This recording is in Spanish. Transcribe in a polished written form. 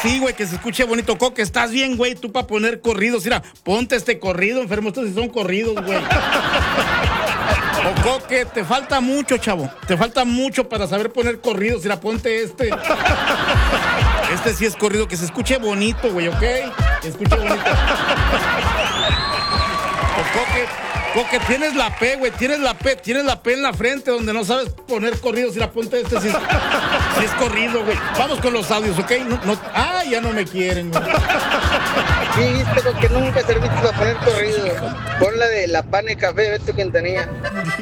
así, güey, que se escuche bonito. Coque, estás bien, güey, tú para poner corridos. Mira, ponte este corrido, enfermo. Estos sí son corridos, güey. O Coque, te falta mucho, chavo. Te falta mucho para saber poner corridos. Mira, ponte este. Este sí es corrido, que se escuche bonito, güey, ¿ok? Que se escuche bonito. O Coque, tienes la P, güey, tienes la P en la frente donde no sabes poner corridos. Mira, ponte este, si es corrido, güey. Vamos con los audios, ¿ok? Ya no me quieren, güey. Sí, viste, porque nunca serviste para poner corrido. Pon la de La Pana y Café de Beto Quintanilla.